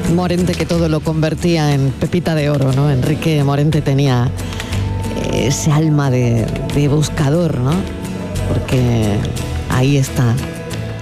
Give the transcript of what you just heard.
Morente, que todo lo convertía en pepita de oro, ¿no? Enrique Morente tenía ese alma de buscador, ¿no? Porque ahí está